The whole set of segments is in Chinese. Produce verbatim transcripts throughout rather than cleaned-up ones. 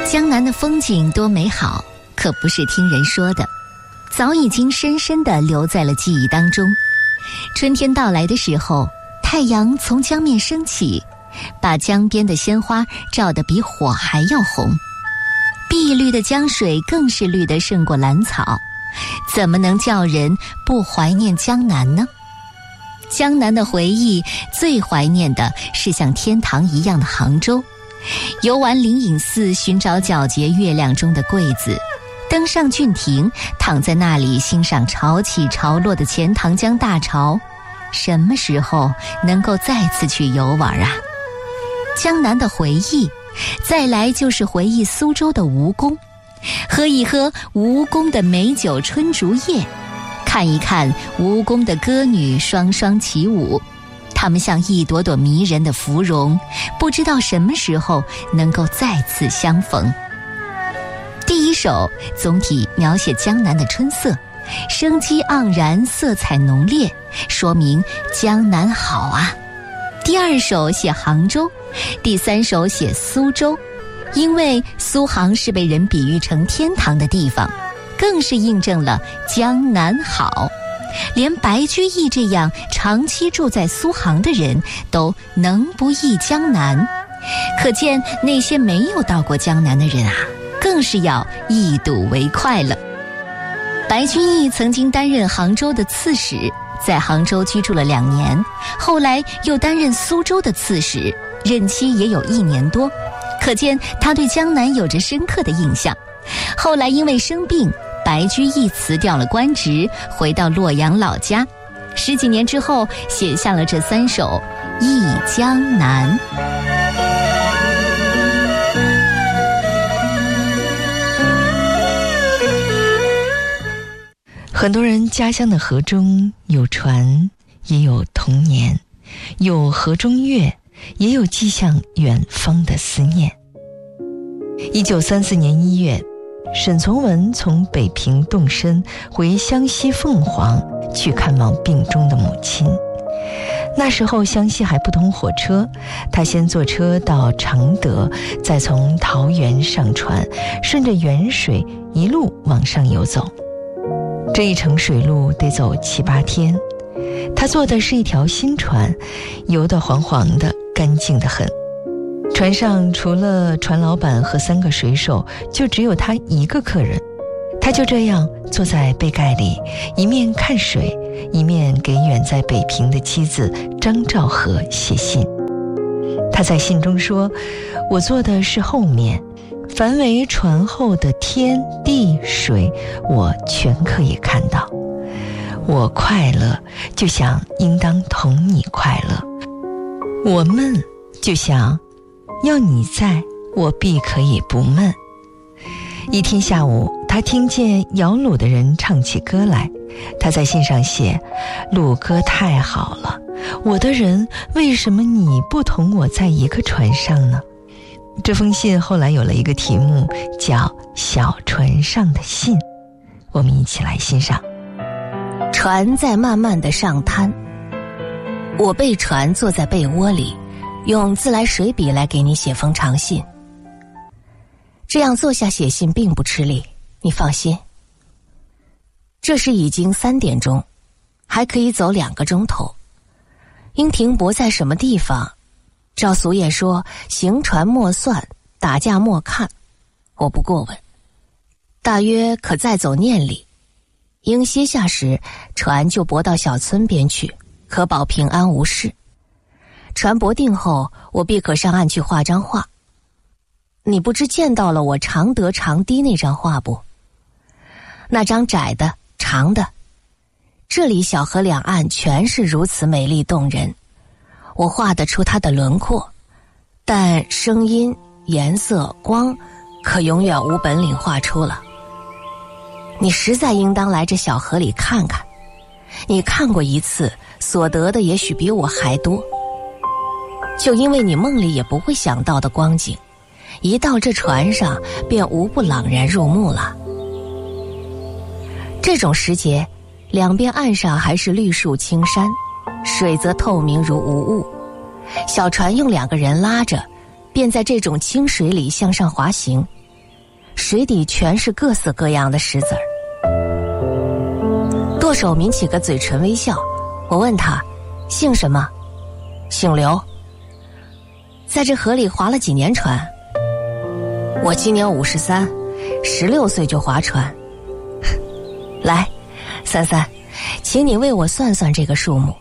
江南的风景多美好，可不是听人说的，早已经深深地留在了记忆当中。春天到来的时候，太阳从江面升起，把江边的鲜花照得比火还要红。碧绿的江水更是绿得胜过蓝草，怎么能叫人不怀念江南呢？江南的回忆，最怀念的是像天堂一样的杭州。游玩灵隐寺，寻找皎洁月亮中的桂子，登上郡亭，躺在那里欣赏潮起潮落的钱塘江大潮。什么时候能够再次去游玩啊？江南的回忆，再来就是回忆苏州的吴宫，喝一喝吴宫的美酒春竹叶，看一看吴宫的歌女双双起舞，她们像一朵朵迷人的芙蓉，不知道什么时候能够再次相逢。第一首总体描写江南的春色，生机盎然，色彩浓烈，说明江南好啊。第二首写杭州，第三首写苏州，因为苏杭是被人比喻成天堂的地方，更是印证了江南好。连白居易这样长期住在苏杭的人都能不忆江南，可见那些没有到过江南的人啊，更是要一睹为快了。白居易曾经担任杭州的刺史，在杭州居住了两年，后来又担任苏州的刺史，任期也有一年多，可见他对江南有着深刻的印象。后来因为生病，白居易辞掉了官职，回到洛阳老家，十几年之后写下了这三首《忆江南》。 很多人家乡的河中有船，也有童年，有河中月，也有寄向远方的思念。一九三四年一月，沈从文从北平动身回湘西凤凰去看望病中的母亲。那时候湘西还不通火车，他先坐车到常德，再从桃园上船，顺着沅水一路往上游走。这一程水路得走七八天，他坐的是一条新船，游得黄黄的，干净得很。船上除了船老板和三个水手，就只有他一个客人。他就这样坐在背盖里，一面看水，一面给远在北平的妻子张兆和写信。他在信中说，我坐的是后面，凡为船后的天地水，我全可以看到。我快乐，就想应当同你快乐；我闷，就想要你在，我必可以不闷。一天下午，他听见摇橹的人唱起歌来，他在信上写，橹歌太好了，我的人，为什么你不同我在一个船上呢？这封信后来有了一个题目，叫《小船上的信》，我们一起来欣赏。 船在慢慢的上滩，我备船坐在被窝里，用自来水笔来给你写封长信。这样坐下写信并不吃力，你放心。这时已经三点钟，还可以走两个钟头。应停泊在什么地方？照俗谚说，行船莫算，打架莫看，我不过问。大约可再走念里，应歇下时，船就泊到小村边去，可保平安无事。船泊定后，我必可上岸去画张画。你不知见到了我常德长堤那张画不？那张窄的长的，这里小河两岸全是如此美丽动人，我画得出它的轮廓，但声音颜色光可永远无本领画出了。你实在应当来这小河里看看，你看过一次，所得的也许比我还多。就因为你梦里也不会想到的光景，一到这船上便无不朗然入目了。这种时节，两边岸上还是绿树青山，水则透明如无物。小船用两个人拉着，便在这种清水里向上滑行， 水底全是各色各样的石子儿。舵手抿起个嘴唇微笑，我问他姓什么？姓刘。在这河里划了几年船？我今年五十三，十六岁就划船。来，三三，请你为我算算这个数目。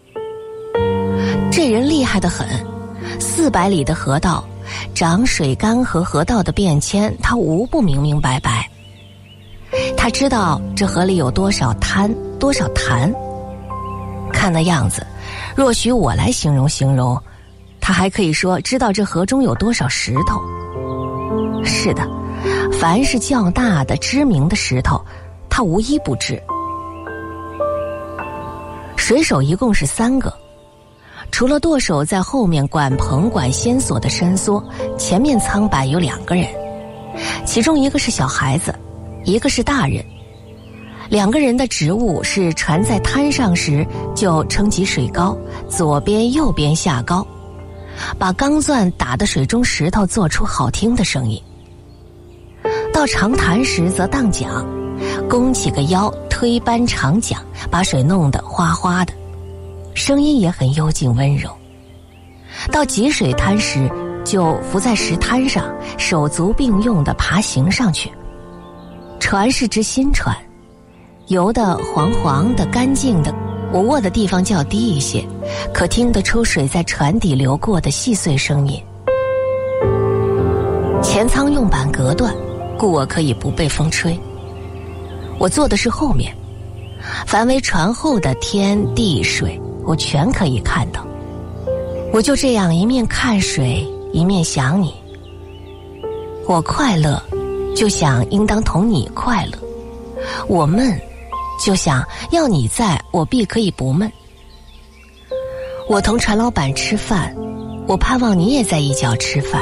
这人厉害得很，四百里的河道，涨水干涸河道的变迁，他无不明明白白。他知道这河里有多少滩，多少潭。看那样子，若许我来形容形容，他还可以说知道这河中有多少石头。是的，凡是较大的知名的石头，他无一不知。水手一共是三个，除了舵手在后面管棚管线索的伸缩，前面舱板有两个人，其中一个是小孩子，一个是大人。两个人的职务是船在滩上时就撑起水高，左边右边下高，把钢钻打得水中石头做出好听的声音。到长潭时则荡桨，弓起个腰，推扳长桨，把水弄得哗哗的，声音也很幽静温柔。到急水滩时，就浮在石滩上，手足并用地爬行上去。船是只新船，游得黄黄的干净的，我卧的地方较低一些，可听得出水在船底流过的细碎声音。前舱用板隔断，故我可以不被风吹。我坐的是后面，凡为船后的天地水，我全可以看到。我就这样一面看水，一面想你。我快乐，就想应当同你快乐；我闷，就想要你在，我必可以不闷。我同船老板吃饭，我盼望你也在一角吃饭。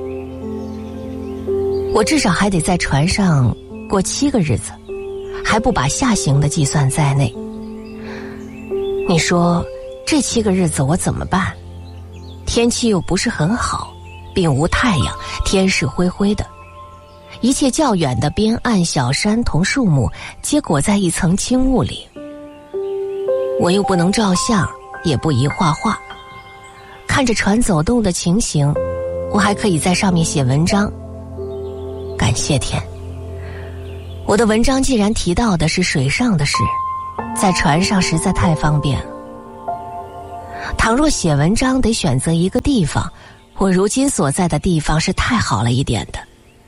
我至少还得在船上过七个日子，还不把下行的计算在内。你说这七个日子我怎么办？天气又不是很好，并无太阳，天是灰灰的，一切较远的边岸小山同树木皆裹在一层轻雾里。我又不能照相，也不宜画画，看着船走动的情形，我还可以在上面写文章。感谢天，我的文章既然提到的是水上的事，在船上实在太方便了。倘若写文章得选择一个地方，我如今所在的地方是太好了一点的。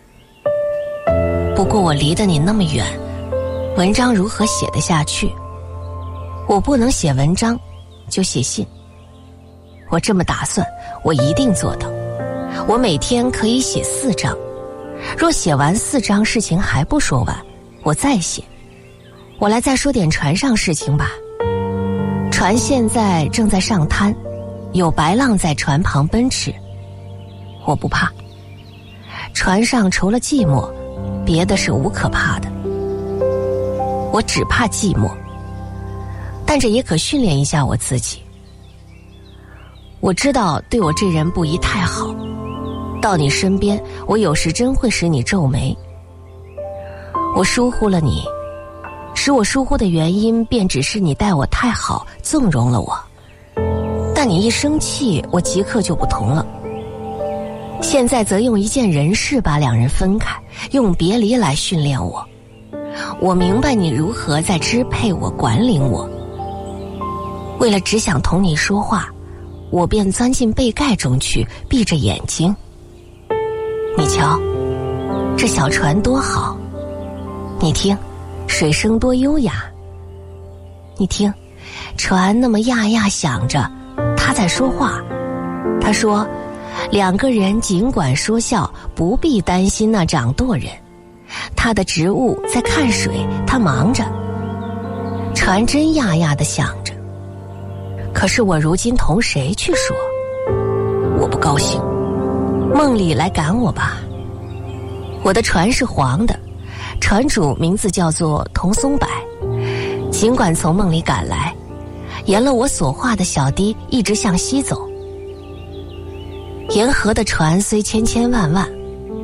不过我离得你那么远，文章如何写得下去？我不能写文章，就写信。我这么打算，我一定做到。我每天可以写四章，若写完四章事情还不说完，我再写。我来再说点船上事情吧。船现在正在上滩，有白浪在船旁奔驰。我不怕，船上除了寂寞，别的是无可怕的。我只怕寂寞，但这也可训练一下我自己。我知道对我这人不宜太好，到你身边，我有时真会使你皱眉。我疏忽了你，使我疏忽的原因便只是你待我太好，纵容了我。但你一生气，我即刻就不同了。现在则用一件人事把两人分开，用别离来训练我。我明白你如何在支配我、管理我。为了只想同你说话，我便钻进被盖中去，闭着眼睛。你瞧，这小船多好，你听，水声多优雅。你听，船那么呀呀响着，他在说话。他说，两个人尽管说笑，不必担心那掌舵人。他的职务在看水，他忙着。船真呀呀地响着。可是我如今同谁去说？我不高兴。梦里来赶我吧。我的船是黄的，船主名字叫做童松柏。尽管从梦里赶来，沿了我所画的小堤一直向西走。沿河的船虽千千万万，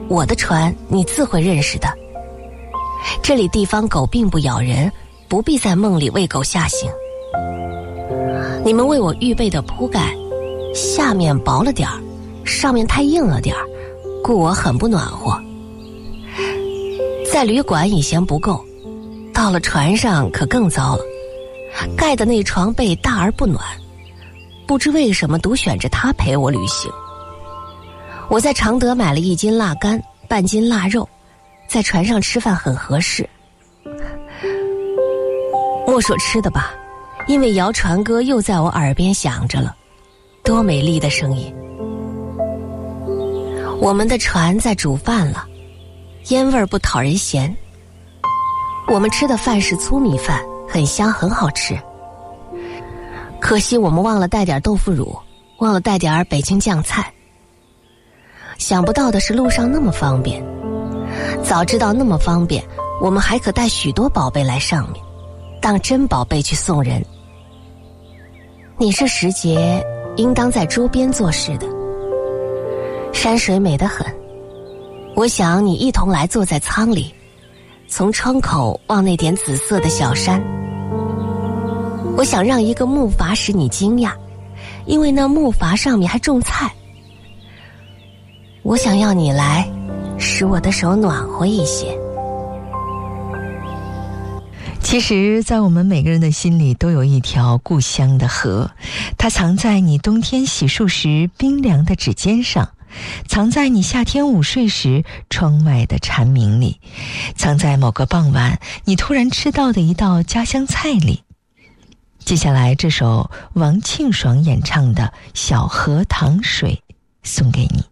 我的船你自会认识的。这里地方狗并不咬人，不必在梦里为狗下行。你们为我预备的铺盖，下面薄了点儿，上面太硬了点儿，故我很不暖和。在旅馆已嫌不够，到了船上可更糟了。盖的那床被大而不暖，不知为什么独选着它陪我旅行。我在常德买了一斤腊肝，半斤腊肉，在船上吃饭很合适。莫说吃的吧，因为摇船歌又在我耳边响着了，多美丽的声音。我们的船在煮饭了，烟味儿不讨人嫌。我们吃的饭是粗米饭，很香很好吃。可惜我们忘了带点豆腐乳，忘了带点北京酱菜。想不到的是路上那么方便，早知道那么方便，我们还可带许多宝贝来上面，当真宝贝去送人。你这时节应当在周边做事的，山水美得很，我想你一同来坐在舱里，从窗口望那点紫色的小山。我想让一个木筏使你惊讶，因为那木筏上面还种菜。我想要你来，使我的手暖和一些。 其实在我们每个人的心里都有一条故乡的河，它藏在你冬天洗漱时冰凉的指尖上，藏在你夏天午睡时窗外的蝉鸣里，藏在某个傍晚你突然吃到的一道家乡菜里。接下来这首王庆爽演唱的《小河淌水》送给你。